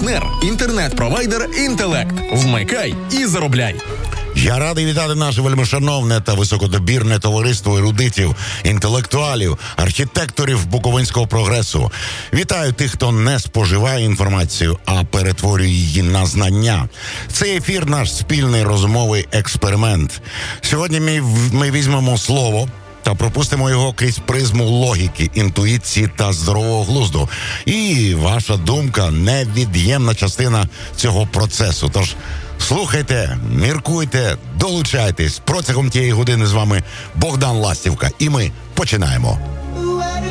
партнер, інтернет-провайдер «Інтелект». Вмикай і заробляй. Я радий вітати наше вельмишановне та високодобірне товариство ерудитів, інтелектуалів, архітекторів буковинського прогресу. Вітаю тих, хто не споживає інформацію, а перетворює її на знання. Цей ефір – наш спільний розумовий експеримент. Сьогодні ми візьмемо слово та пропустимо його крізь призму логіки, інтуїції та здорового глузду. І ваша думка – невід'ємна частина цього процесу. Тож слухайте, міркуйте, долучайтесь. Протягом тієї години з вами Богдан Ластівка. І ми починаємо.